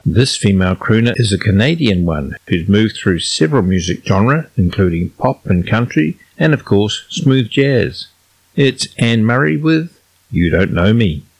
This female crooner is a Canadian one who's moved through several music genres, including pop and country, and of course smooth jazz. It's Anne Murray with You Don't Know Me.